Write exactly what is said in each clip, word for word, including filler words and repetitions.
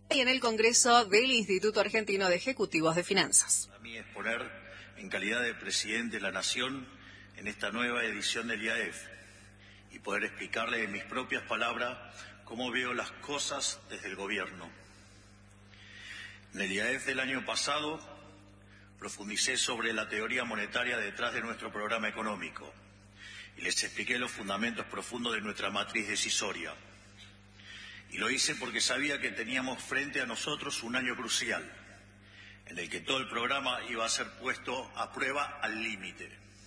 Y en el Congreso del Instituto Argentino de Ejecutivos de Finanzas. A mí exponer en calidad de presidente de la Nación en esta nueva edición del I A E F y poder explicarle en mis propias palabras cómo veo las cosas desde el gobierno. En el I A E F del año pasado profundicé sobre la teoría monetaria detrás de nuestro programa económico y les expliqué los fundamentos profundos de nuestra matriz decisoria. Y lo hice porque sabía que teníamos frente a nosotros un año crucial, en el que todo el programa iba a ser puesto a prueba al límite.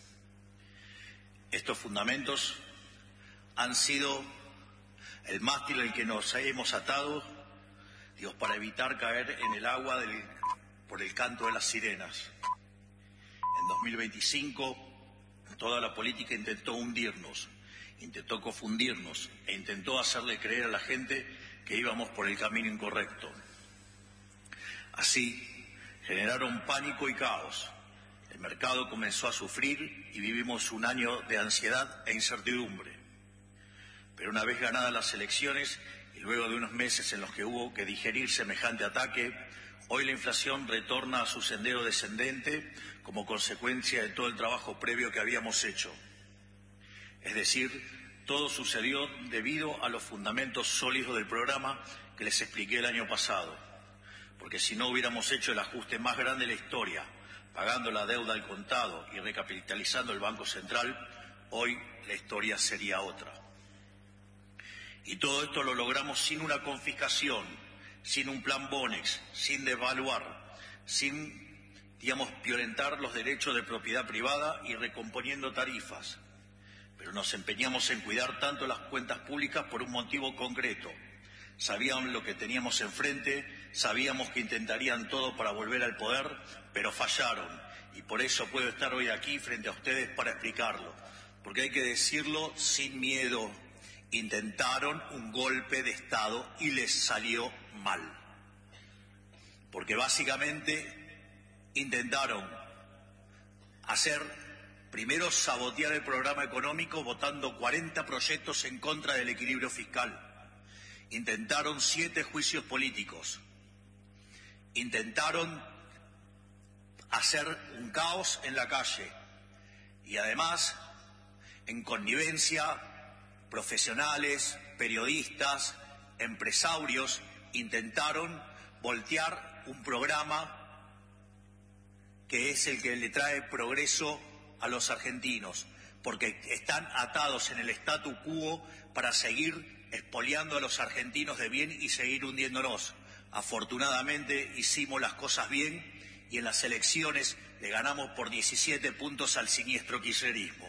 Estos fundamentos han sido el mástil al que nos hemos atado, Dios, para evitar caer en el agua del, por el canto de las sirenas. En dos mil veinticinco, toda la política intentó hundirnos, intentó confundirnos e intentó hacerle creer a la gente que íbamos por el camino incorrecto. Así, generaron pánico y caos. El mercado comenzó a sufrir y vivimos un año de ansiedad e incertidumbre. Pero una vez ganadas las elecciones y luego de unos meses en los que hubo que digerir semejante ataque, hoy la inflación retorna a su sendero descendente como consecuencia de todo el trabajo previo que habíamos hecho. Es decir, todo sucedió debido a los fundamentos sólidos del programa que les expliqué el año pasado. Porque si no hubiéramos hecho el ajuste más grande de la historia, pagando la deuda al contado y recapitalizando el Banco Central, hoy la historia sería otra. Y todo esto lo logramos sin una confiscación, sin un plan Bonex, sin devaluar, sin, digamos, violentar los derechos de propiedad privada y recomponiendo tarifas. Pero nos empeñamos en cuidar tanto las cuentas públicas por un motivo concreto. Sabíamos lo que teníamos enfrente, sabíamos que intentarían todo para volver al poder, pero fallaron. Y por eso puedo estar hoy aquí frente a ustedes para explicarlo. Porque hay que decirlo sin miedo. Intentaron un golpe de Estado y les salió mal. Porque básicamente intentaron hacer, primero, sabotear el programa económico votando cuarenta proyectos en contra del equilibrio fiscal. Intentaron siete juicios políticos. Intentaron hacer un caos en la calle. Y además, en connivencia, profesionales, periodistas, empresarios, intentaron voltear un programa que es el que le trae progreso a los argentinos, porque están atados en el statu quo para seguir expoliando a los argentinos de bien y seguir hundiéndonos. Afortunadamente hicimos las cosas bien y en las elecciones le ganamos por diecisiete puntos al siniestro kirchnerismo.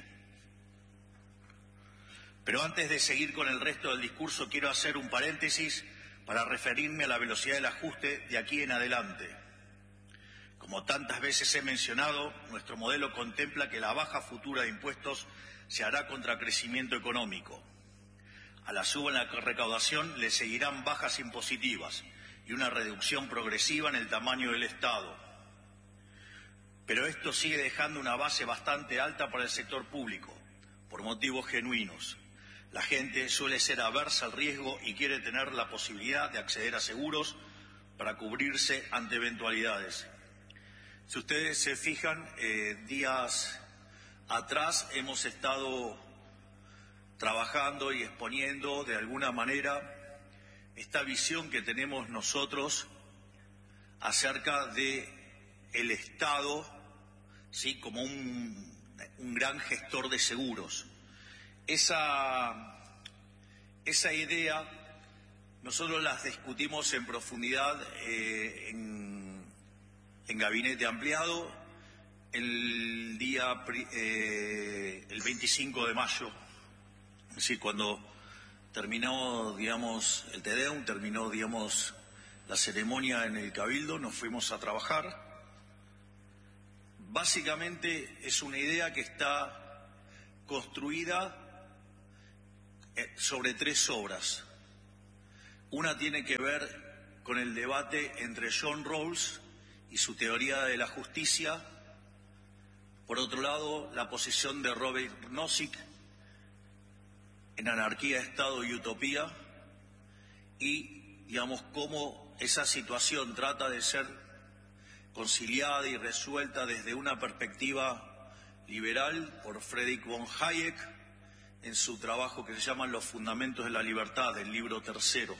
Pero antes de seguir con el resto del discurso, quiero hacer un paréntesis para referirme a la velocidad del ajuste de aquí en adelante. Como tantas veces he mencionado, nuestro modelo contempla que la baja futura de impuestos se hará contra crecimiento económico. A la suba en la recaudación le seguirán bajas impositivas y una reducción progresiva en el tamaño del Estado. Pero esto sigue dejando una base bastante alta para el sector público, por motivos genuinos. La gente suele ser aversa al riesgo y quiere tener la posibilidad de acceder a seguros para cubrirse ante eventualidades. Si ustedes se fijan, eh, días atrás hemos estado trabajando y exponiendo de alguna manera esta visión que tenemos nosotros acerca de el Estado, sí, como un, un gran gestor de seguros. Esa, esa idea nosotros la discutimos en profundidad eh, en, en gabinete ampliado el día eh, el veinticinco de mayo, es decir, cuando terminó, digamos, el Te Deum, terminó, digamos, la ceremonia en el Cabildo, nos fuimos a trabajar. Básicamente es una idea que está construida sobre tres obras. Una tiene que ver con el debate entre John Rawls y su teoría de la justicia. Por otro lado, la posición de Robert Nozick en Anarquía, Estado y Utopía. Y digamos, cómo esa situación trata de ser conciliada y resuelta desde una perspectiva liberal por Friedrich von Hayek en su trabajo que se llama Los Fundamentos de la Libertad, del libro tercero.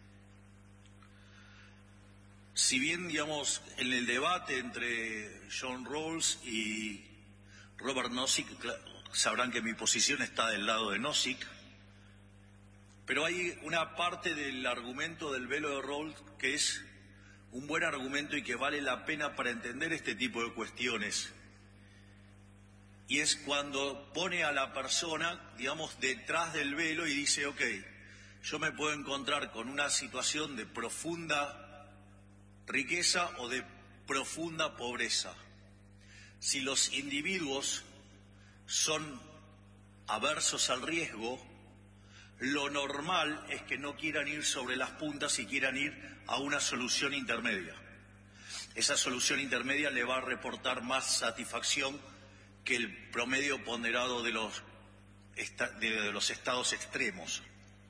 Si bien, digamos, en el debate entre John Rawls y Robert Nozick, sabrán que mi posición está del lado de Nozick, pero hay una parte del argumento del velo de Rawls que es un buen argumento y que vale la pena para entender este tipo de cuestiones. Y es cuando pone a la persona, digamos, detrás del velo y dice, ok, yo me puedo encontrar con una situación de profunda riqueza o de profunda pobreza. Si los individuos son aversos al riesgo, lo normal es que no quieran ir sobre las puntas y quieran ir a una solución intermedia. Esa solución intermedia le va a reportar más satisfacción que el promedio ponderado de los, de los estados extremos.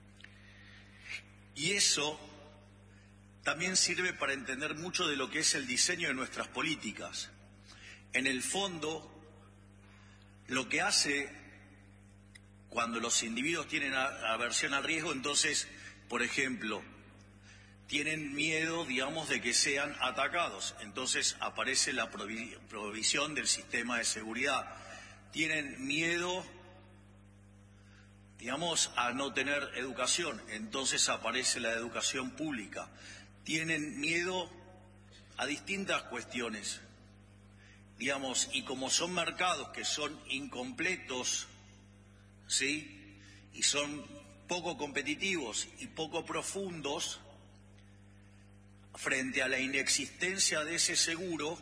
Y eso también sirve para entender mucho de lo que es el diseño de nuestras políticas. En el fondo, lo que hace cuando los individuos tienen aversión al riesgo, entonces, por ejemplo, tienen miedo, digamos, de que sean atacados. Entonces aparece la provisión del sistema de seguridad. Tienen miedo, digamos, a no tener educación. Entonces aparece la educación pública. Tienen miedo a distintas cuestiones, digamos, y como son mercados que son incompletos, ¿sí?, y son poco competitivos y poco profundos, frente a la inexistencia de ese seguro,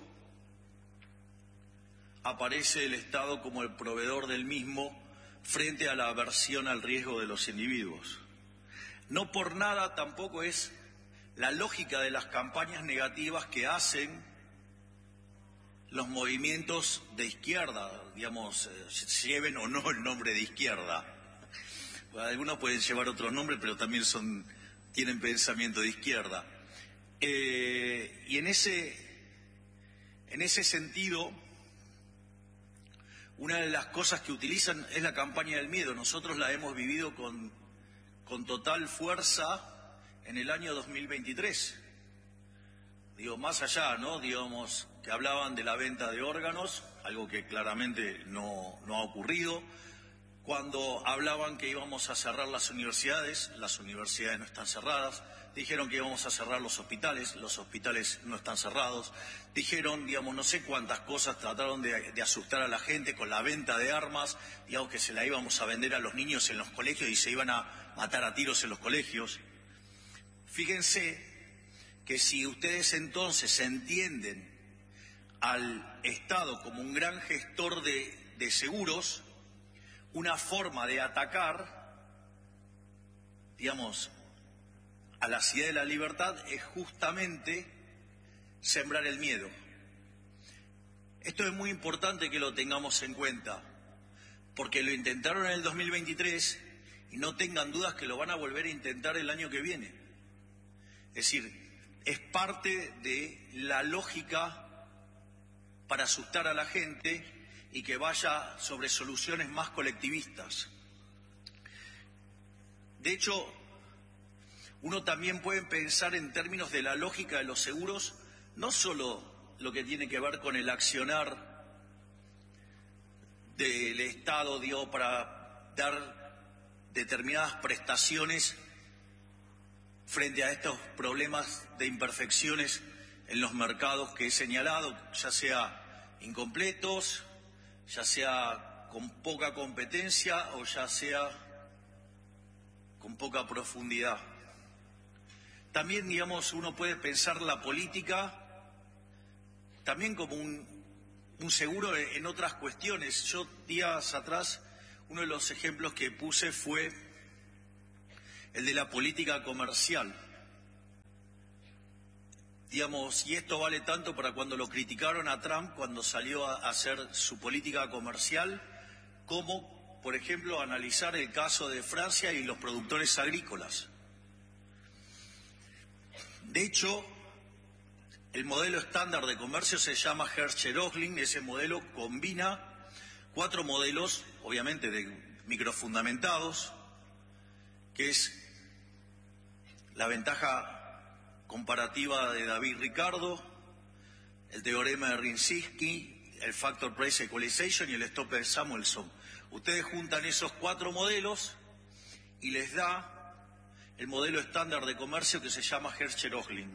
aparece el Estado como el proveedor del mismo frente a la aversión al riesgo de los individuos. No por nada tampoco es la lógica de las campañas negativas que hacen los movimientos de izquierda, digamos, eh, lleven o no el nombre de izquierda. Algunos pueden llevar otros nombres, pero también son, tienen pensamiento de izquierda. Eh, y en ese, en ese sentido, una de las cosas que utilizan es la campaña del miedo. Nosotros la hemos vivido con, con total fuerza en el año dos mil veintitrés. Digo, más allá, ¿no?, digamos, que hablaban de la venta de órganos, algo que claramente no, no ha ocurrido. Cuando hablaban que íbamos a cerrar las universidades, las universidades no están cerradas. Dijeron que íbamos a cerrar los hospitales, los hospitales no están cerrados. Dijeron, digamos, no sé cuántas cosas, trataron de, de asustar a la gente con la venta de armas, digamos que se la íbamos a vender a los niños en los colegios y se iban a matar a tiros en los colegios. Fíjense que si ustedes entonces entienden al Estado como un gran gestor de, de seguros, una forma de atacar, digamos, a la ciudad de la libertad es justamente sembrar el miedo. Esto es muy importante que lo tengamos en cuenta, porque lo intentaron en el dos mil veintitrés y no tengan dudas que lo van a volver a intentar el año que viene. Es decir, es parte de la lógica para asustar a la gente y que vaya sobre soluciones más colectivistas. De hecho, uno también puede pensar en términos de la lógica de los seguros, no solo lo que tiene que ver con el accionar del Estado, digo, para dar determinadas prestaciones frente a estos problemas de imperfecciones en los mercados que he señalado, ya sea incompletos, ya sea con poca competencia o ya sea con poca profundidad. También, digamos, uno puede pensar la política también como un, un seguro en otras cuestiones. Yo días atrás, uno de los ejemplos que puse fue el de la política comercial. Digamos, y esto vale tanto para cuando lo criticaron a Trump cuando salió a hacer su política comercial, como, por ejemplo, analizar el caso de Francia y los productores agrícolas. De hecho, el modelo estándar de comercio se llama Hertzsche-Röchling. Ese modelo combina cuatro modelos, obviamente de microfundamentados, que es la ventaja comparativa de David Ricardo, el teorema de Rinzinski, el Factor Price Equalization y el Stoper Samuelson. Ustedes juntan esos cuatro modelos y les da el modelo estándar de comercio que se llama Hertzsche-Röchling.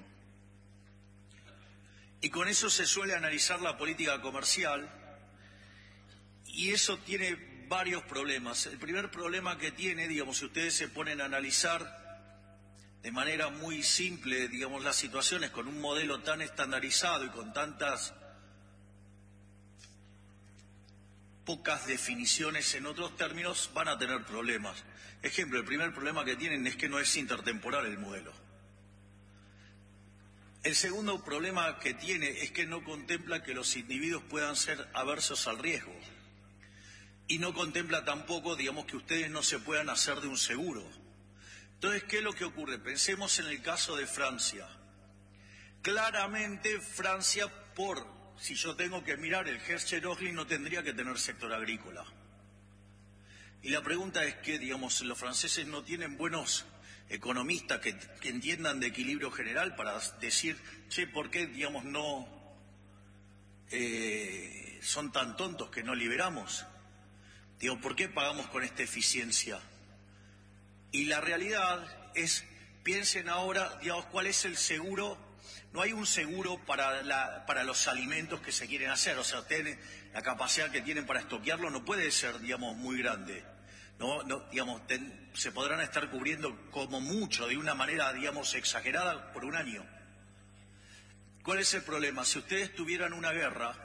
Y con eso se suele analizar la política comercial, y eso tiene varios problemas. El primer problema que tiene, digamos, si ustedes se ponen a analizar de manera muy simple, digamos, las situaciones con un modelo tan estandarizado y con tantas pocas definiciones en otros términos, van a tener problemas. Ejemplo, el primer problema que tienen es que no es intertemporal el modelo. El segundo problema que tiene es que no contempla que los individuos puedan ser aversos al riesgo. Y no contempla tampoco, digamos, que ustedes no se puedan hacer de un seguro. Entonces, ¿qué es lo que ocurre? Pensemos en el caso de Francia. Claramente, Francia, por, si yo tengo que mirar el Hertzsche-Röchling, no tendría que tener sector agrícola. Y la pregunta es que, digamos, los franceses no tienen buenos economistas que, que entiendan de equilibrio general para decir, che, ¿por qué, digamos, no eh, son tan tontos que no liberamos? Digo, ¿por qué pagamos con esta eficiencia? Y la realidad es, piensen ahora, digamos, ¿cuál es el seguro? No hay un seguro para, la, para los alimentos que se quieren hacer. O sea, ustedes, la capacidad que tienen para estoquearlo no puede ser, digamos, muy grande. No, no, digamos, ten, se podrán estar cubriendo como mucho, de una manera, digamos, exagerada por un año. ¿Cuál es el problema? Si ustedes tuvieran una guerra,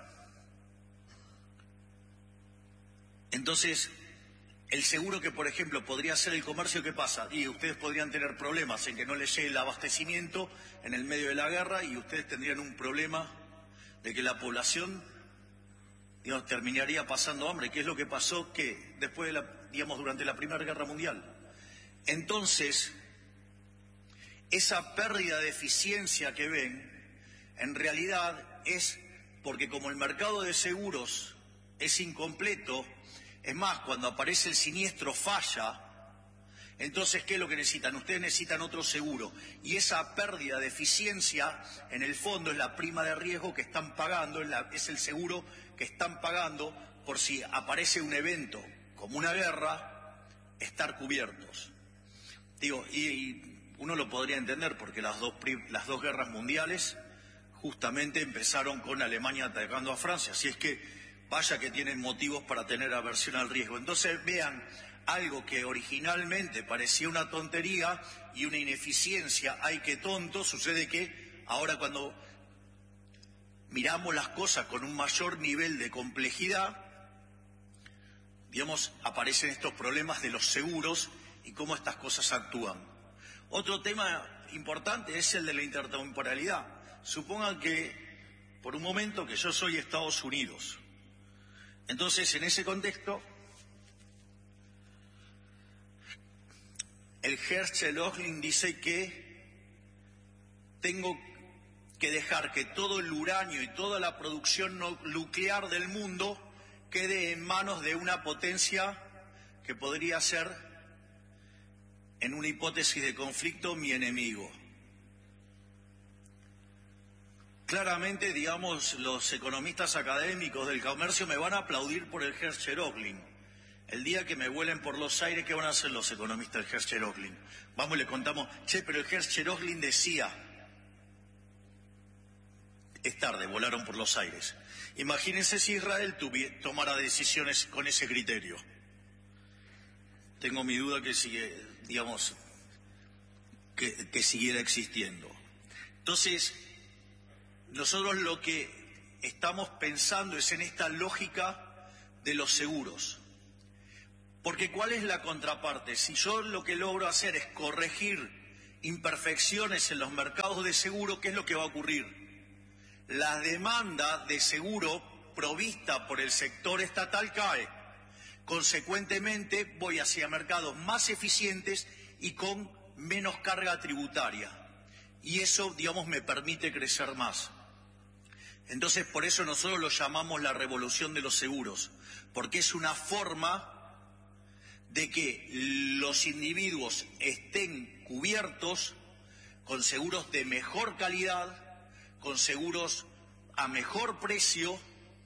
entonces el seguro que, por ejemplo, podría ser el comercio, ¿qué pasa? Y ustedes podrían tener problemas en que no les llegue el abastecimiento en el medio de la guerra, y ustedes tendrían un problema de que la población, digamos, terminaría pasando hambre, que es lo que pasó que después de la, digamos, durante la Primera Guerra Mundial. Entonces, esa pérdida de eficiencia que ven, en realidad es porque como el mercado de seguros es incompleto, es más, cuando aparece el siniestro falla, entonces, ¿qué es lo que necesitan? Ustedes necesitan otro seguro. Y esa pérdida de eficiencia, en el fondo, es la prima de riesgo que están pagando, es, la, es el seguro que están pagando por si aparece un evento como una guerra, estar cubiertos. Digo, y, y uno lo podría entender porque las dos, las dos guerras mundiales justamente empezaron con Alemania atacando a Francia, así es que vaya que tienen motivos para tener aversión al riesgo. Entonces vean, algo que originalmente parecía una tontería y una ineficiencia, ay qué tonto, sucede que ahora cuando miramos las cosas con un mayor nivel de complejidad, digamos, aparecen estos problemas de los seguros y cómo estas cosas actúan. Otro tema importante es el de la intertemporalidad. Supongan que, por un momento, que yo soy Estados Unidos. Entonces, en ese contexto, el Hertzsche-Röchling dice que tengo que dejar que todo el uranio y toda la producción nuclear del mundo quede en manos de una potencia que podría ser, en una hipótesis de conflicto, mi enemigo. Claramente, digamos, los economistas académicos del comercio me van a aplaudir por el Hertzsche-Röchling. El día que me vuelen por los aires, ¿qué van a hacer los economistas del Hertzsche-Röchling? Vamos y le contamos, che, pero el Hertzsche-Röchling decía, es tarde, volaron por los aires. Imagínense si Israel tomara decisiones con ese criterio. Tengo mi duda que sigue, digamos, que, que siguiera existiendo. Entonces, nosotros lo que estamos pensando es en esta lógica de los seguros. Porque ¿cuál es la contraparte? Si yo lo que logro hacer es corregir imperfecciones en los mercados de seguro, ¿qué es lo que va a ocurrir? La demanda de seguro provista por el sector estatal cae. Consecuentemente, voy hacia mercados más eficientes y con menos carga tributaria. y eso, digamos, me permite crecer más. Entonces, por eso nosotros lo llamamos la revolución de los seguros, porque es una forma de que los individuos estén cubiertos con seguros de mejor calidad, con seguros a mejor precio,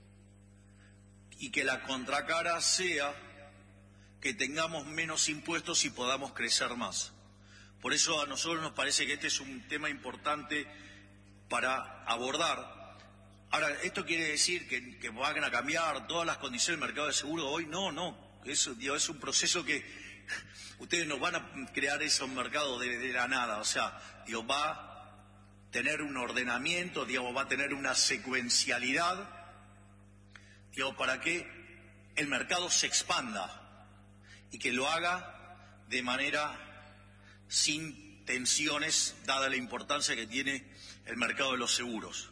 y que la contracara sea que tengamos menos impuestos y podamos crecer más. Por eso a nosotros nos parece que este es un tema importante para abordar. Ahora, ¿esto quiere decir que, que van a cambiar todas las condiciones del mercado de seguros hoy? No, no. Eso, digo, es un proceso que ustedes no van a crear esos mercados de, de la nada. O sea, digo, va a tener un ordenamiento, digamos, va a tener una secuencialidad, digo, para que el mercado se expanda y que lo haga de manera sin tensiones, dada la importancia que tiene el mercado de los seguros.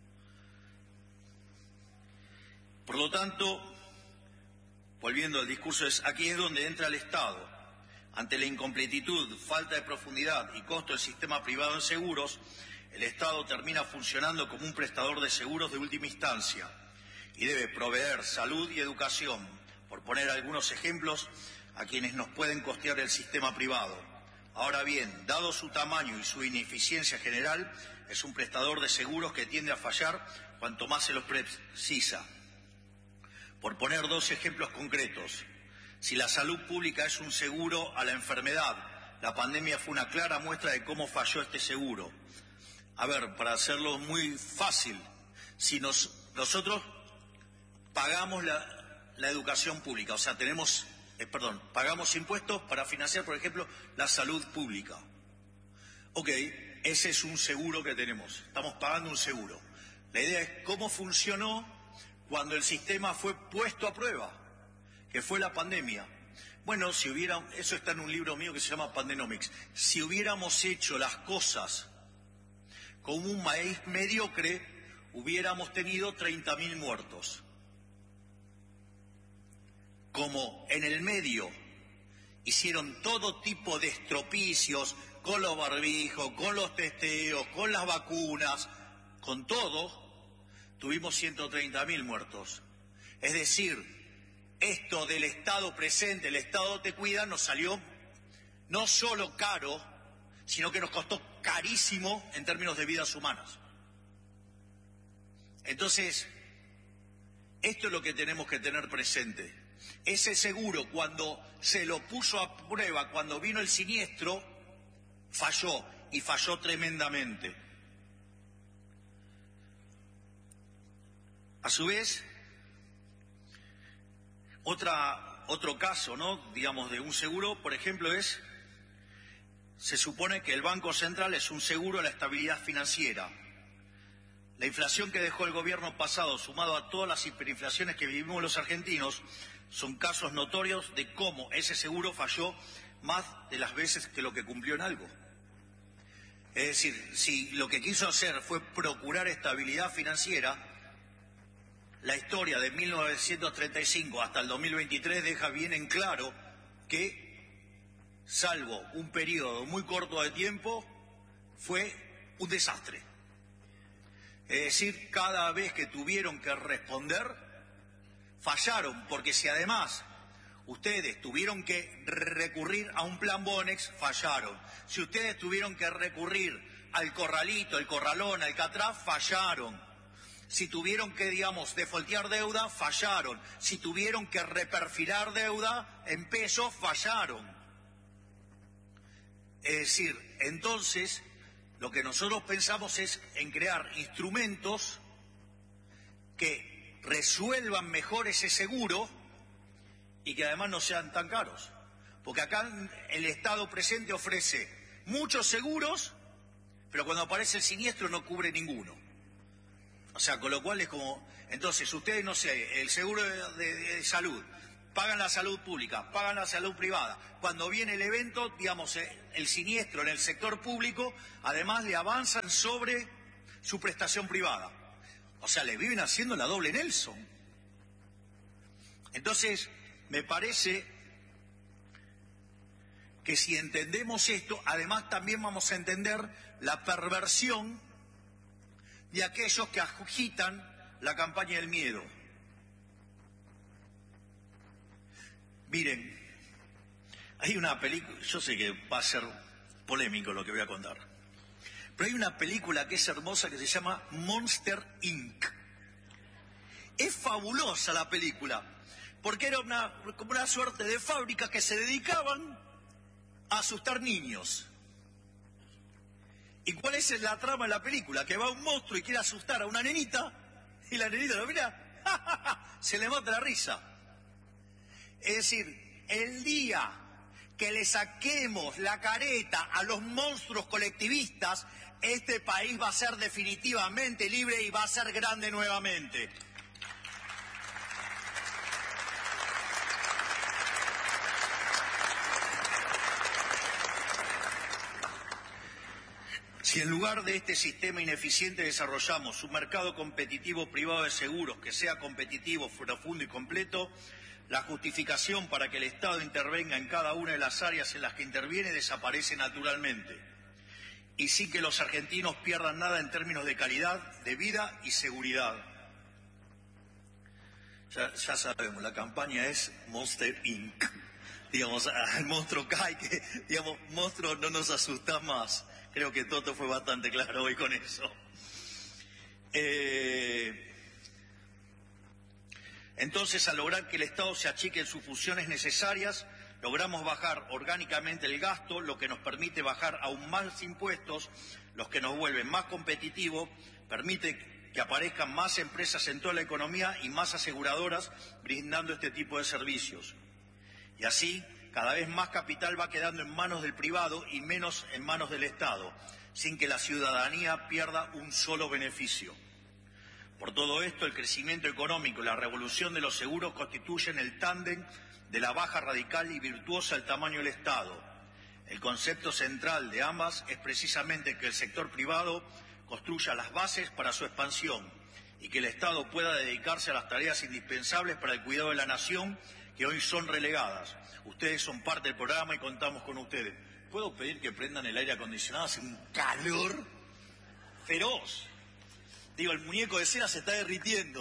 Por lo tanto, volviendo al discurso, es, aquí es donde entra el Estado. Ante la incompletitud, falta de profundidad y costo del sistema privado en seguros, el Estado termina funcionando como un prestador de seguros de última instancia y debe proveer salud y educación, por poner algunos ejemplos, a quienes nos pueden costear el sistema privado. Ahora bien, dado su tamaño y su ineficiencia general, es un prestador de seguros que tiende a fallar cuanto más se los precisa. Por poner dos ejemplos concretos, si la salud pública es un seguro a la enfermedad, la pandemia fue una clara muestra de cómo falló este seguro. A ver, para hacerlo muy fácil, si nos, nosotros pagamos la, la educación pública, o sea, tenemos, eh, perdón, pagamos impuestos para financiar, por ejemplo, la salud pública. Ok, ese es un seguro que tenemos, estamos pagando un seguro. La idea es cómo funcionó cuando el sistema fue puesto a prueba, que fue la pandemia. Bueno, si hubiera, eso está en un libro mío que se llama Pandenomics, si hubiéramos hecho las cosas como un maíz mediocre, hubiéramos tenido treinta mil muertos. Como en el medio hicieron todo tipo de estropicios con los barbijos, con los testeos, con las vacunas, con todo, tuvimos ciento treinta mil muertos. Es decir, esto del Estado presente, el Estado te cuida, nos salió no solo caro, sino que nos costó carísimo en términos de vidas humanas. Entonces, esto es lo que tenemos que tener presente. Ese seguro, cuando se lo puso a prueba, cuando vino el siniestro, falló, y falló tremendamente. A su vez, otra, otro caso, ¿no?, digamos, de un seguro, por ejemplo, es, se supone que el Banco Central es un seguro a la estabilidad financiera. La inflación que dejó el gobierno pasado, sumado a todas las hiperinflaciones que vivimos los argentinos, son casos notorios de cómo ese seguro falló más de las veces que lo que cumplió en algo. Es decir, si lo que quiso hacer fue procurar estabilidad financiera, la historia de mil novecientos treinta y cinco hasta el dos mil veintitrés deja bien en claro que, salvo un periodo muy corto de tiempo, fue un desastre. Es decir, cada vez que tuvieron que responder, fallaron, porque si además ustedes tuvieron que recurrir a un plan Bonex, fallaron. Si ustedes tuvieron que recurrir al corralito, el corralón, al Catraf, fallaron. Si tuvieron que, digamos, defoltear deuda, fallaron. Si tuvieron que reperfilar deuda en pesos, fallaron. Es decir, entonces, lo que nosotros pensamos es en crear instrumentos que resuelvan mejor ese seguro y que además no sean tan caros. Porque acá el Estado presente ofrece muchos seguros, pero cuando aparece el siniestro no cubre ninguno. O sea, con lo cual es como, entonces ustedes, no sé, el seguro de, de, de salud, pagan la salud pública, pagan la salud privada. Cuando viene el evento, digamos, el siniestro en el sector público, además le avanzan sobre su prestación privada. O sea, le viven haciendo la doble Nelson. Entonces, me parece que si entendemos esto, además también vamos a entender la perversión de aquellos que agitan la campaña del miedo. Miren, hay una película, yo sé que va a ser polémico lo que voy a contar, pero hay una película que es hermosa que se llama Monster incorporated. Es fabulosa la película, porque era una, como una suerte de fábrica que se dedicaban a asustar niños. ¿Y cuál es la trama de la película? Que va un monstruo y quiere asustar a una nenita, y la nenita lo mira, se le mata la risa. Es decir, el día que le saquemos la careta a los monstruos colectivistas, este país va a ser definitivamente libre y va a ser grande nuevamente. Si en lugar de este sistema ineficiente desarrollamos un mercado competitivo privado de seguros que sea competitivo, profundo y completo, la justificación para que el Estado intervenga en cada una de las áreas en las que interviene desaparece naturalmente. Y sin que los argentinos pierdan nada en términos de calidad, de vida y seguridad. Ya, ya sabemos, la campaña es Monster incorporated. Digamos, el monstruo cae, que, digamos, monstruo no nos asusta más. Creo que Toto fue bastante claro hoy con eso. Eh, entonces, al lograr que el Estado se achique en sus funciones necesarias, logramos bajar orgánicamente el gasto, lo que nos permite bajar aún más impuestos, los que nos vuelven más competitivos, permite que aparezcan más empresas en toda la economía y más aseguradoras brindando este tipo de servicios. Y así, cada vez más capital va quedando en manos del privado y menos en manos del Estado, sin que la ciudadanía pierda un solo beneficio. Por todo esto, el crecimiento económico y la revolución de los seguros constituyen el tándem de la baja radical y virtuosa del tamaño del Estado. El concepto central de ambas es precisamente que el sector privado construya las bases para su expansión y que el Estado pueda dedicarse a las tareas indispensables para el cuidado de la nación, que hoy son relegadas. Ustedes son parte del programa y contamos con ustedes. ¿Puedo pedir que prendan el aire acondicionado? Hace un calor feroz. Digo, el muñeco de cera se está derritiendo.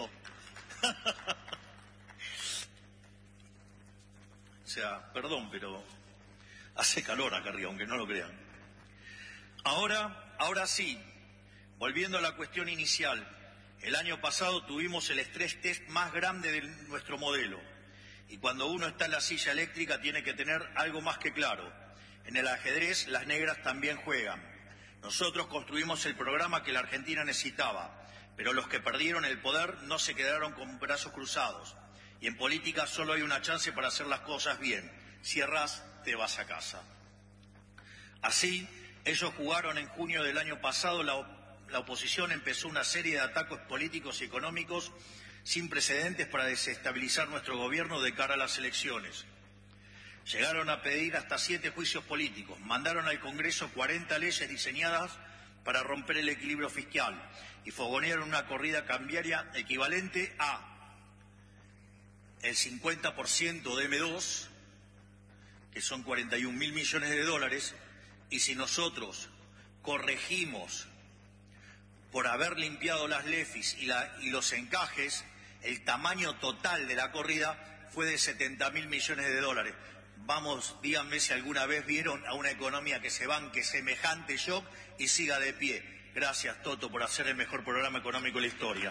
O sea, perdón, pero hace calor acá arriba, aunque no lo crean. Ahora, ahora sí, volviendo a la cuestión inicial, el año pasado tuvimos el estrés test más grande de nuestro modelo. Y cuando uno está en la silla eléctrica tiene que tener algo más que claro. En el ajedrez las negras también juegan. Nosotros construimos el programa que la Argentina necesitaba, pero los que perdieron el poder no se quedaron con brazos cruzados. Y en política solo hay una chance para hacer las cosas bien. Si errás, te vas a casa. Así, ellos jugaron en junio del año pasado, la, la oposición empezó una serie de ataques políticos y económicos sin precedentes para desestabilizar nuestro gobierno de cara a las elecciones. Llegaron a pedir hasta siete juicios políticos, mandaron al Congreso cuarenta leyes diseñadas para romper el equilibrio fiscal y fogonearon una corrida cambiaria equivalente a el cincuenta por ciento de eme dos, que son cuarenta y un mil millones de dólares, y si nosotros corregimos por haber limpiado las lefis y, la, y los encajes, el tamaño total de la corrida fue de setenta mil millones de dólares. Vamos, díganme si alguna vez vieron a una economía que se banque semejante shock y siga de pie. Gracias, Toto, por hacer el mejor programa económico de la historia.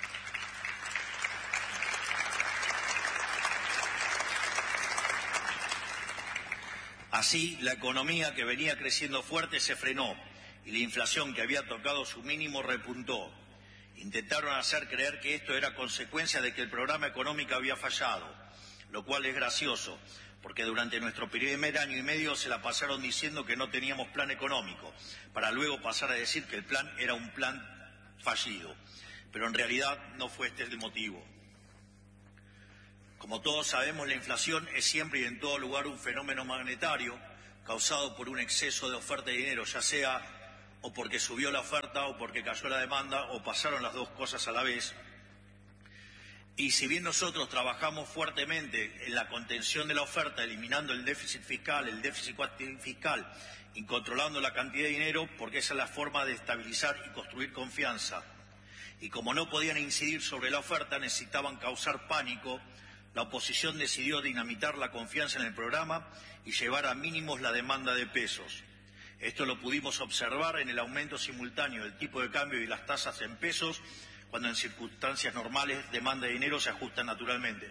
Así, la economía que venía creciendo fuerte se frenó y la inflación que había tocado su mínimo repuntó. Intentaron hacer creer que esto era consecuencia de que el programa económico había fallado, lo cual es gracioso, porque durante nuestro primer año y medio se la pasaron diciendo que no teníamos plan económico, para luego pasar a decir que el plan era un plan fallido. Pero en realidad no fue este el motivo. Como todos sabemos, la inflación es siempre y en todo lugar un fenómeno monetario causado por un exceso de oferta de dinero, ya sea o porque subió la oferta o porque cayó la demanda o pasaron las dos cosas a la vez. Y si bien nosotros trabajamos fuertemente en la contención de la oferta, eliminando el déficit fiscal, el déficit fiscal y controlando la cantidad de dinero, porque esa es la forma de estabilizar y construir confianza. Y como no podían incidir sobre la oferta, necesitaban causar pánico, la oposición decidió dinamitar la confianza en el programa y llevar a mínimos la demanda de pesos. Esto lo pudimos observar en el aumento simultáneo del tipo de cambio y las tasas en pesos, cuando en circunstancias normales demanda de dinero se ajusta naturalmente.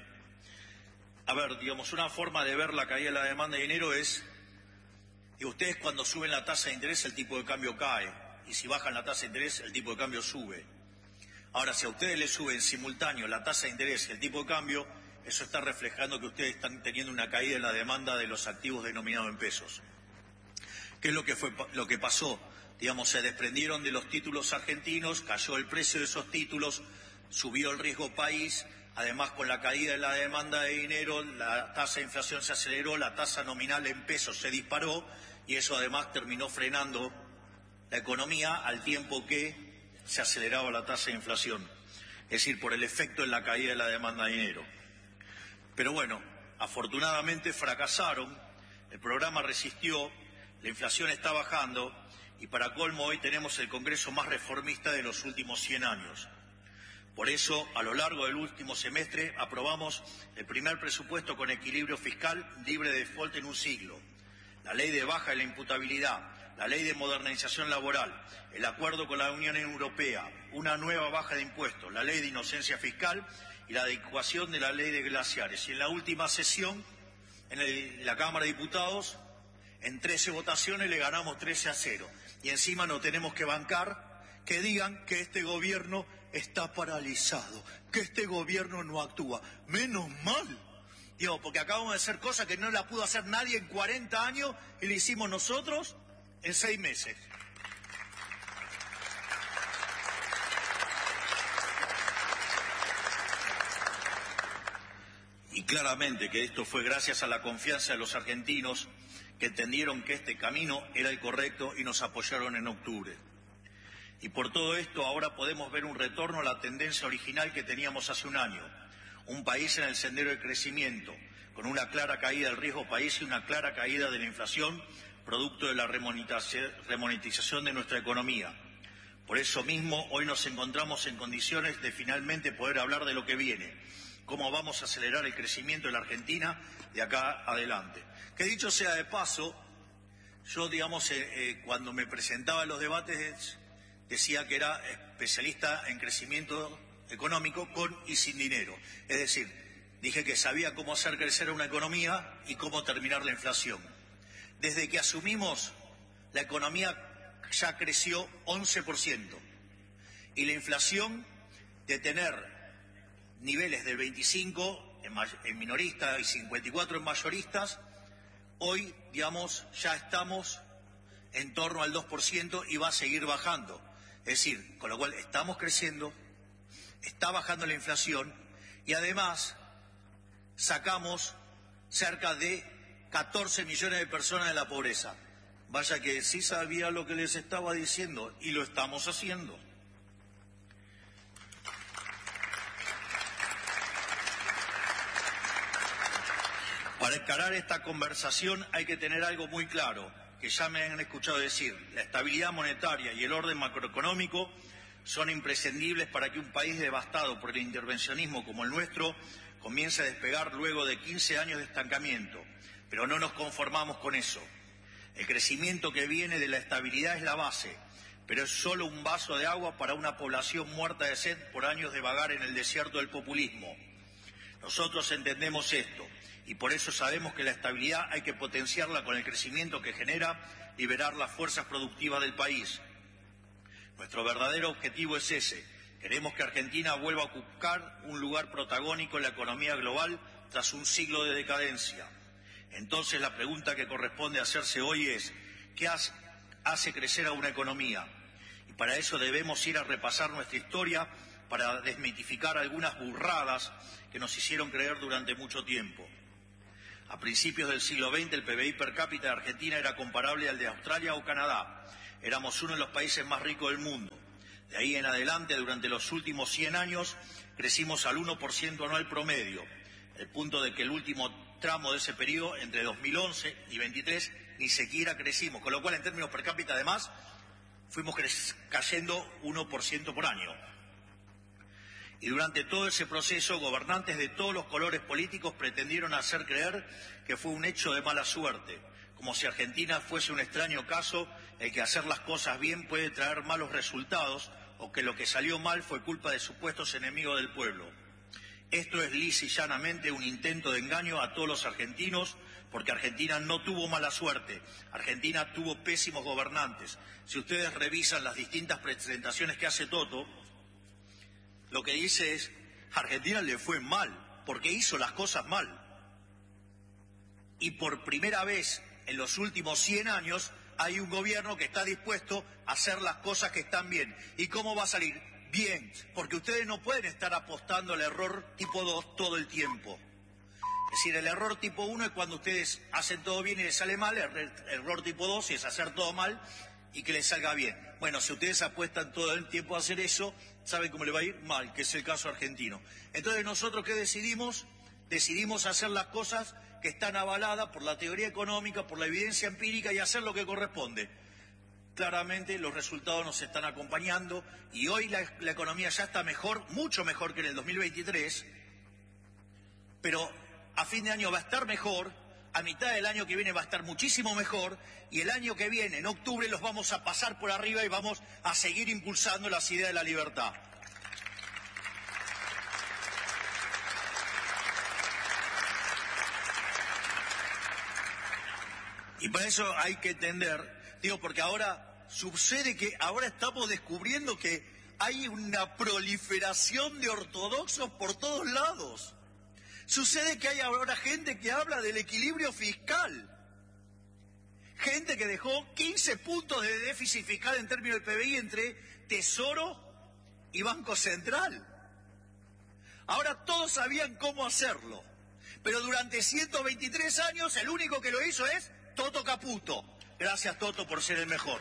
A ver, digamos, una forma de ver la caída de la demanda de dinero es que ustedes cuando suben la tasa de interés el tipo de cambio cae, y si bajan la tasa de interés el tipo de cambio sube. Ahora, si a ustedes les suben simultáneo la tasa de interés y el tipo de cambio, eso está reflejando que ustedes están teniendo una caída en la demanda de los activos denominados en pesos. ¿Qué es lo que fue lo que pasó? Digamos, se desprendieron de los títulos argentinos, cayó el precio de esos títulos, subió el riesgo país, además con la caída de la demanda de dinero, la tasa de inflación se aceleró, la tasa nominal en pesos se disparó y eso además terminó frenando la economía al tiempo que se aceleraba la tasa de inflación, es decir, por el efecto en la caída de la demanda de dinero. Pero bueno, afortunadamente fracasaron, el programa resistió, la inflación está bajando y para colmo hoy tenemos el Congreso más reformista de los últimos cien años. Por eso, a lo largo del último semestre, aprobamos el primer presupuesto con equilibrio fiscal libre de default en un siglo, la ley de baja de la imputabilidad, la ley de modernización laboral, el acuerdo con la Unión Europea, una nueva baja de impuestos, la ley de inocencia fiscal y la adecuación de la ley de glaciares. Y en la última sesión, en el, la Cámara de Diputados, en trece votaciones le ganamos trece a cero. Y encima no tenemos que bancar que digan que este gobierno está paralizado, que este gobierno no actúa. Menos mal, digo, porque acabamos de hacer cosas que no la pudo hacer nadie en cuarenta años y le hicimos nosotros en seis meses. Y claramente que esto fue gracias a la confianza de los argentinos que entendieron que este camino era el correcto y nos apoyaron en octubre. Y por todo esto ahora podemos ver un retorno a la tendencia original que teníamos hace un año. Un país en el sendero de crecimiento, con una clara caída del riesgo país y una clara caída de la inflación, producto de la remonetización de nuestra economía. Por eso mismo hoy nos encontramos en condiciones de finalmente poder hablar de lo que viene, cómo vamos a acelerar el crecimiento de la Argentina de acá adelante. Que dicho sea de paso, yo, digamos, eh, eh, cuando me presentaba en los debates decía que era especialista en crecimiento económico con y sin dinero. Es decir, dije que sabía cómo hacer crecer una economía y cómo terminar la inflación. Desde que asumimos, la economía ya creció once por ciento y la inflación de tener niveles del veinticinco en, en minoristas y cincuenta y cuatro en mayoristas, hoy, digamos, ya estamos en torno al dos por ciento y va a seguir bajando. Es decir, con lo cual estamos creciendo, está bajando la inflación y además sacamos cerca de catorce millones de personas de la pobreza. Vaya que sí sabía lo que les estaba diciendo y lo estamos haciendo. Para encarar esta conversación hay que tener algo muy claro, que ya me han escuchado decir. La estabilidad monetaria y el orden macroeconómico son imprescindibles para que un país devastado por el intervencionismo como el nuestro comience a despegar luego de quince años de estancamiento. Pero no nos conformamos con eso. El crecimiento que viene de la estabilidad es la base, pero es solo un vaso de agua para una población muerta de sed por años de vagar en el desierto del populismo. Nosotros entendemos esto. Y por eso sabemos que la estabilidad hay que potenciarla con el crecimiento que genera liberar las fuerzas productivas del país. Nuestro verdadero objetivo es ese. Queremos que Argentina vuelva a ocupar un lugar protagónico en la economía global tras un siglo de decadencia. Entonces la pregunta que corresponde hacerse hoy es, ¿qué hace crecer a una economía? Y para eso debemos ir a repasar nuestra historia para desmitificar algunas burradas que nos hicieron creer durante mucho tiempo. A principios del siglo veinte el P B I per cápita de Argentina era comparable al de Australia o Canadá. Éramos uno de los países más ricos del mundo. De ahí en adelante, durante los últimos cien años, crecimos al uno por ciento anual promedio, el punto de que el último tramo de ese periodo, entre dos mil once y veintitrés, ni siquiera crecimos, con lo cual en términos per cápita además fuimos cayendo uno por ciento por año. Y durante todo ese proceso, gobernantes de todos los colores políticos pretendieron hacer creer que fue un hecho de mala suerte, como si Argentina fuese un extraño caso en que hacer las cosas bien puede traer malos resultados o que lo que salió mal fue culpa de supuestos enemigos del pueblo. Esto es lisa y llanamente un intento de engaño a todos los argentinos, porque Argentina no tuvo mala suerte, Argentina tuvo pésimos gobernantes. Si ustedes revisan las distintas presentaciones que hace Toto, lo que dice es, a Argentina le fue mal, porque hizo las cosas mal. Y por primera vez en los últimos cien años hay un gobierno que está dispuesto a hacer las cosas que están bien. ¿Y cómo va a salir? Bien, porque ustedes no pueden estar apostando al error tipo dos todo el tiempo. Es decir, el error tipo uno es cuando ustedes hacen todo bien y les sale mal, el error tipo dos es hacer todo mal y que les salga bien. Bueno, si ustedes apuestan todo el tiempo a hacer eso, ¿saben cómo le va a ir? Mal, que es el caso argentino. Entonces, ¿nosotros qué decidimos? Decidimos hacer las cosas que están avaladas por la teoría económica, por la evidencia empírica y hacer lo que corresponde. Claramente los resultados nos están acompañando y hoy la, la economía ya está mejor, mucho mejor que en el dos mil veintitrés, pero a fin de año va a estar mejor, a mitad del año que viene va a estar muchísimo mejor y el año que viene, en octubre, los vamos a pasar por arriba y vamos a seguir impulsando las ideas de la libertad. Y para eso hay que entender, digo, porque ahora sucede que ahora estamos descubriendo que hay una proliferación de ortodoxos por todos lados. Sucede que hay ahora gente que habla del equilibrio fiscal. Gente que dejó quince puntos de déficit fiscal en términos del P B I entre Tesoro y Banco Central. Ahora todos sabían cómo hacerlo, pero durante ciento veintitrés años el único que lo hizo es Toto Caputo. Gracias, Toto, por ser el mejor.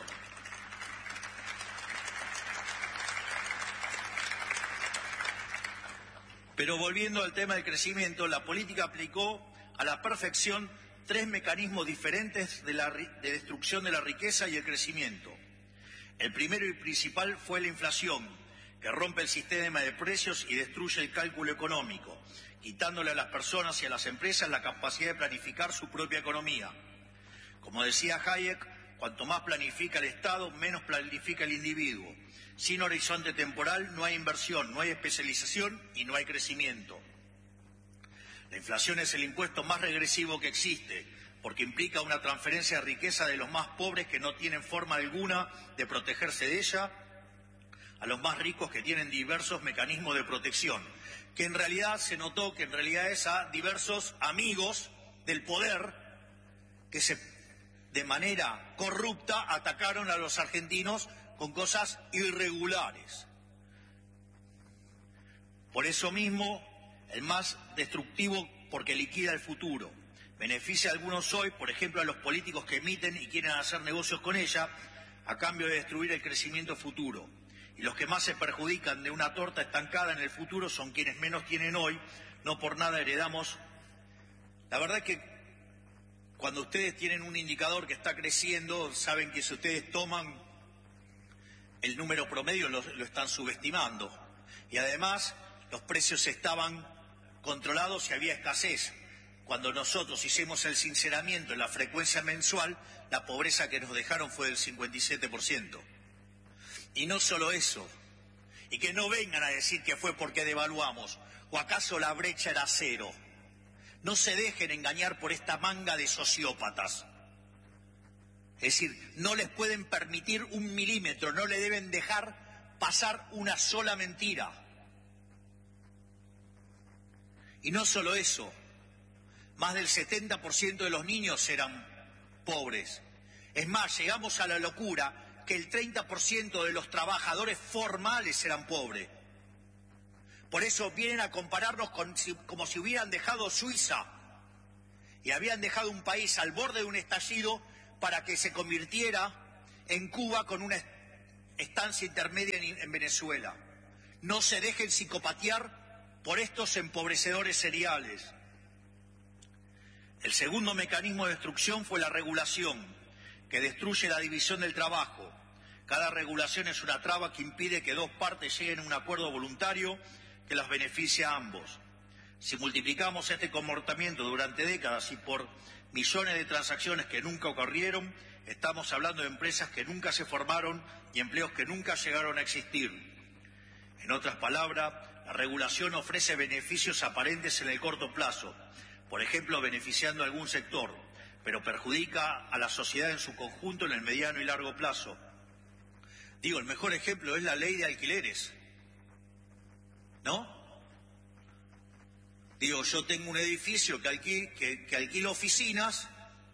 Pero volviendo al tema del crecimiento, la política aplicó a la perfección tres mecanismos diferentes de, la, de destrucción de la riqueza y el crecimiento. El primero y principal fue la inflación, que rompe el sistema de precios y destruye el cálculo económico, quitándole a las personas y a las empresas la capacidad de planificar su propia economía. Como decía Hayek, cuanto más planifica el Estado, menos planifica el individuo. Sin horizonte temporal no hay inversión, no hay especialización y no hay crecimiento. La inflación es el impuesto más regresivo que existe, porque implica una transferencia de riqueza de los más pobres que no tienen forma alguna de protegerse de ella, a los más ricos que tienen diversos mecanismos de protección, que en realidad se notó que en realidad es a diversos amigos del poder que se de manera corrupta atacaron a los argentinos con cosas irregulares. Por eso mismo, el más destructivo porque liquida el futuro. Beneficia a algunos hoy, por ejemplo a los políticos que emiten y quieren hacer negocios con ella, a cambio de destruir el crecimiento futuro. Y los que más se perjudican de una torta estancada en el futuro son quienes menos tienen hoy, no por nada heredamos. La verdad es que cuando ustedes tienen un indicador que está creciendo, saben que si ustedes toman el número promedio lo, lo están subestimando. Y además los precios estaban controlados y había escasez. Cuando nosotros hicimos el sinceramiento en la frecuencia mensual, la pobreza que nos dejaron fue del cincuenta y siete por ciento. Y no solo eso, y que no vengan a decir que fue porque devaluamos, o acaso la brecha era cero. No se dejen engañar por esta manga de sociópatas. Es decir, no les pueden permitir un milímetro, no le deben dejar pasar una sola mentira. Y no solo eso, más del setenta por ciento de los niños eran pobres. Es más, llegamos a la locura que el treinta por ciento de los trabajadores formales eran pobres. Por eso vienen a compararnos con, como si hubieran dejado Suiza y habían dejado un país al borde de un estallido para que se convirtiera en Cuba con una estancia intermedia en, en Venezuela. No se dejen psicopatear por estos empobrecedores seriales. El segundo mecanismo de destrucción fue la regulación, que destruye la división del trabajo. Cada regulación es una traba que impide que dos partes lleguen a un acuerdo voluntario que las beneficia a ambos. Si multiplicamos este comportamiento durante décadas y por millones de transacciones que nunca ocurrieron, estamos hablando de empresas que nunca se formaron y empleos que nunca llegaron a existir. En otras palabras, la regulación ofrece beneficios aparentes en el corto plazo, por ejemplo, beneficiando a algún sector, pero perjudica a la sociedad en su conjunto en el mediano y largo plazo. Digo, el mejor ejemplo es la ley de alquileres, ¿no? Digo, yo tengo un edificio que, alqui, que, que alquilo oficinas,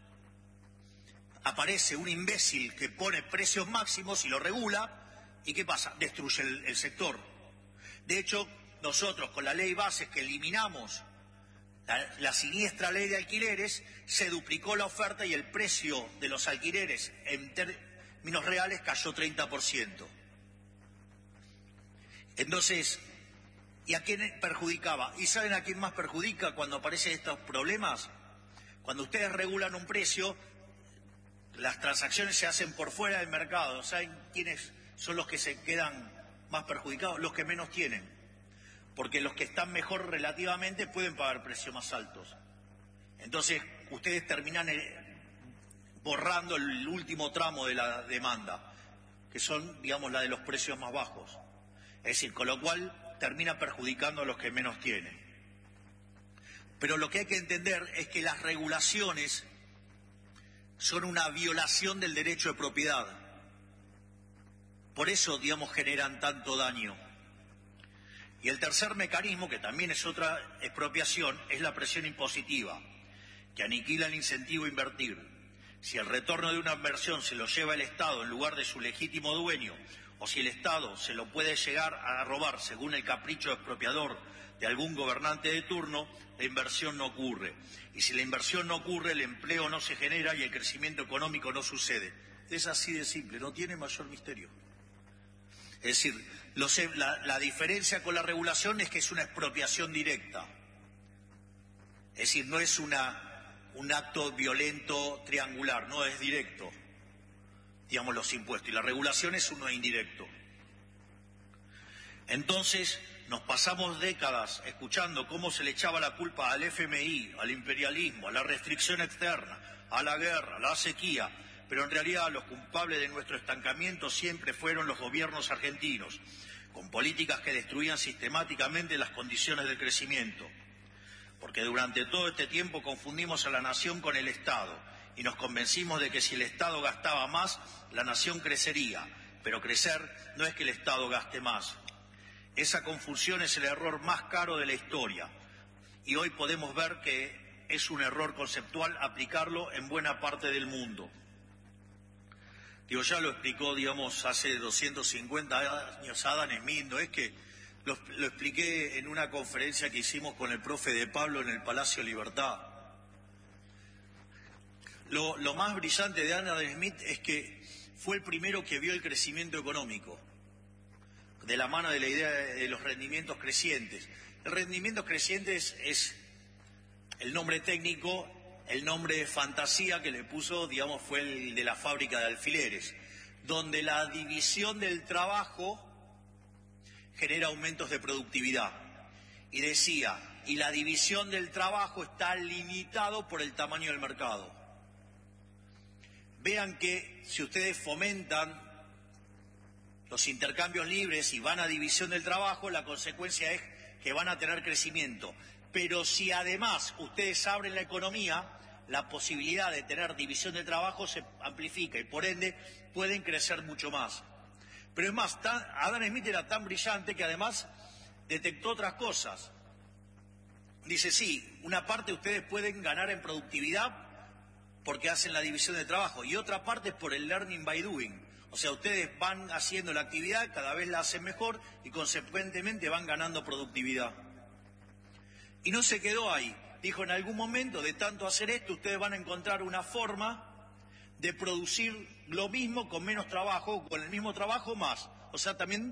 aparece un imbécil que pone precios máximos y lo regula, ¿y qué pasa? Destruye el, el sector. De hecho, nosotros con la ley base que eliminamos la, la siniestra ley de alquileres, se duplicó la oferta y el precio de los alquileres en términos reales cayó treinta por ciento. Entonces, ¿y a quién perjudicaba? ¿Y saben a quién más perjudica cuando aparecen estos problemas? Cuando ustedes regulan un precio, las transacciones se hacen por fuera del mercado. ¿Saben quiénes son los que se quedan más perjudicados? Los que menos tienen. Porque los que están mejor relativamente pueden pagar precios más altos. Entonces, ustedes terminan borrando el último tramo de la demanda, que son, digamos, la de los precios más bajos. Es decir, con lo cual termina perjudicando a los que menos tienen. Pero lo que hay que entender es que las regulaciones son una violación del derecho de propiedad. Por eso, digamos, generan tanto daño. Y el tercer mecanismo, que también es otra expropiación, es la presión impositiva, que aniquila el incentivo a invertir. Si el retorno de una inversión se lo lleva el Estado en lugar de su legítimo dueño, o si el Estado se lo puede llegar a robar según el capricho expropiador de algún gobernante de turno, la inversión no ocurre. Y si la inversión no ocurre, el empleo no se genera y el crecimiento económico no sucede. Es así de simple, no tiene mayor misterio. Es decir, los, la, la diferencia con la regulación es que es una expropiación directa. Es decir, no es una, un acto violento triangular, no es directo, digamos, los impuestos. Y la regulación es uno indirecto. Entonces, nos pasamos décadas escuchando cómo se le echaba la culpa al F M I, al imperialismo, a la restricción externa, a la guerra, a la sequía. Pero en realidad los culpables de nuestro estancamiento siempre fueron los gobiernos argentinos, con políticas que destruían sistemáticamente las condiciones del crecimiento. Porque durante todo este tiempo confundimos a la nación con el Estado y nos convencimos de que si el Estado gastaba más, la nación crecería. Pero crecer no es que el Estado gaste más. Esa confusión es el error más caro de la historia. Y hoy podemos ver que es un error conceptual aplicarlo en buena parte del mundo. Digo, ya lo explicó, digamos, hace doscientos cincuenta años Adam Smith, no es que lo, lo expliqué en una conferencia que hicimos con el profe de Pablo en el Palacio Libertad. Lo, lo más brillante de Adam Smith es que fue el primero que vio el crecimiento económico, de la mano de la idea de los rendimientos crecientes. El rendimiento creciente es, es el nombre técnico. El nombre de fantasía que le puso, digamos, fue el de la fábrica de alfileres, donde la división del trabajo genera aumentos de productividad. Y decía, y la división del trabajo está limitado por el tamaño del mercado. Vean que si ustedes fomentan los intercambios libres y van a división del trabajo, la consecuencia es que van a tener crecimiento. Pero si además ustedes abren la economía, la posibilidad de tener división de trabajo se amplifica y por ende pueden crecer mucho más. Pero es más, tan, Adam Smith era tan brillante que además detectó otras cosas. Dice, sí, una parte ustedes pueden ganar en productividad porque hacen la división de trabajo y otra parte es por el learning by doing. O sea, ustedes van haciendo la actividad, cada vez la hacen mejor y consecuentemente van ganando productividad. Y no se quedó ahí. Dijo, en algún momento de tanto hacer esto, ustedes van a encontrar una forma de producir lo mismo con menos trabajo, con el mismo trabajo más. O sea, también